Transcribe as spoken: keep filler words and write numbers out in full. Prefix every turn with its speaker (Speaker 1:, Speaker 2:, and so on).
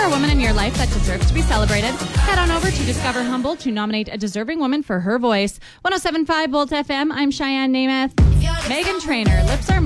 Speaker 1: there a woman in your life that deserves to be celebrated? Head on over to Discover Humble to nominate a deserving woman for her voice. one oh seven point five Volt F M, I'm Cheyenne Namath. Megan Trainor, Lips Are